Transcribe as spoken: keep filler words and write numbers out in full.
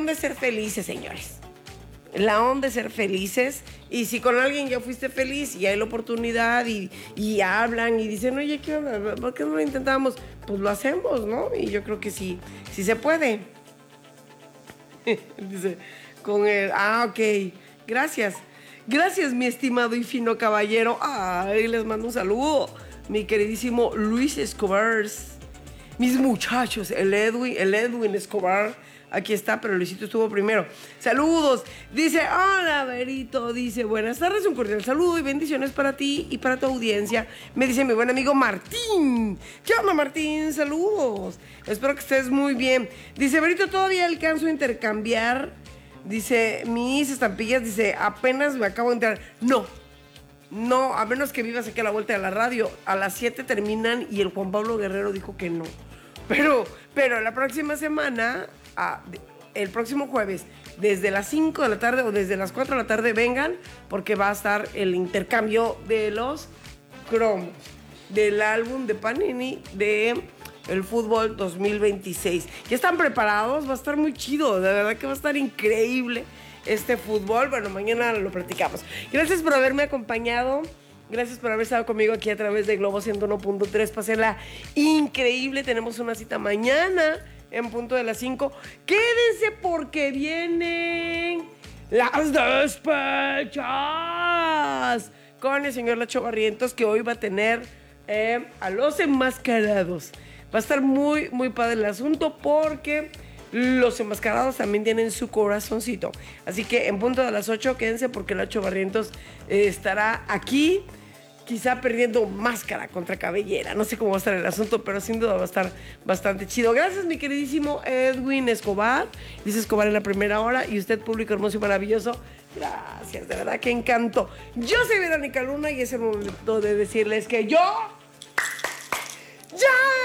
onda es ser felices, señores. La onda es ser felices. Y si con alguien ya fuiste feliz y hay la oportunidad y, y hablan y dicen, oye, ¿qué onda? ¿Por qué no lo intentamos? Pues lo hacemos, ¿no? Y yo creo que sí, sí se puede. Dice, con el... Ah, ok. Gracias. Gracias, mi estimado y fino caballero. Ay, les mando un saludo. Mi queridísimo Luis Escobar. Mis muchachos, el Edwin, el Edwin Escobar. Aquí está, pero Luisito estuvo primero. Saludos. Dice, hola, Verito. Dice, buenas tardes, un cordial saludo y bendiciones para ti y para tu audiencia. Me dice mi buen amigo Martín. ¿Qué onda, Martín? Saludos. Espero que estés muy bien. Dice, Verito, todavía alcanzo a intercambiar. Dice, mis estampillas. Dice, apenas me acabo de enterar. No. No, a menos que vivas aquí a la vuelta de la radio. A las siete terminan y el Juan Pablo Guerrero dijo que no. Pero, pero la próxima semana... Ah, el próximo jueves, desde las cinco de la tarde o desde las cuatro de la tarde, vengan, porque va a estar el intercambio de los cromos del álbum de Panini de el fútbol dos mil veintiséis. ¿Ya están preparados? Va a estar muy chido, de verdad que va a estar increíble este fútbol. Bueno, mañana lo platicamos. Gracias por haberme acompañado. Gracias por haber estado conmigo aquí a través de Globo ciento uno punto tres. Pásenla increíble. Tenemos una cita mañana en punto de las cinco. Quédense porque vienen las despechas con el señor Lacho Barrientos, que hoy va a tener eh, a los enmascarados. Va a estar muy, muy padre el asunto porque los enmascarados también tienen su corazoncito. Así que en punto de las ocho, quédense porque Lacho Barrientos eh, estará aquí. Quizá perdiendo máscara contra cabellera. No sé cómo va a estar el asunto, pero sin duda va a estar bastante chido. Gracias, mi queridísimo Edwin Escobar. Dice Escobar en la primera hora. Y usted, público hermoso y maravilloso, gracias, de verdad que encanto. Yo soy Verónica Luna y es el momento de decirles que yo... ¡Ya!